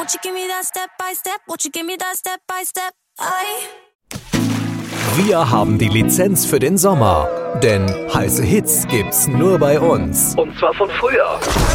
Won't you give me that step by step? Won't you give me that step by step? Wir haben die Lizenz für den Sommer, denn heiße Hits gibt's nur bei uns. Und zwar von früher.